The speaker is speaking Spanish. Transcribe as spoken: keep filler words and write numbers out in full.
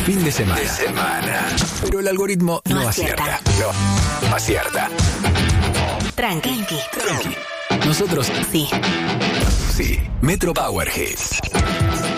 fin de semana. De semana. Pero el algoritmo no, No acierta. acierta. No, acierta. Tranqui. Tranqui. Nosotros Sí. sí. Metro Power Hits.